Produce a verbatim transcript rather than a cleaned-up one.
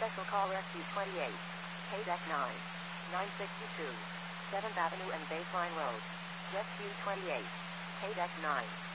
Special call Rescue twenty-eight. K D E C nine. nine sixty-two. seventh Avenue and Baseline Road. Rescue twenty-eight. K D E C nine.